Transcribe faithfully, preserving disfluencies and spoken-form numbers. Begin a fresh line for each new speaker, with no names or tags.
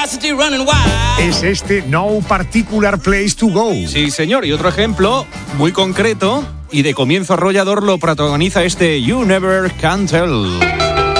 Es este No Particular Place to Go.
Sí, señor, y otro ejemplo muy concreto y de comienzo arrollador lo protagoniza este You Never Can Tell.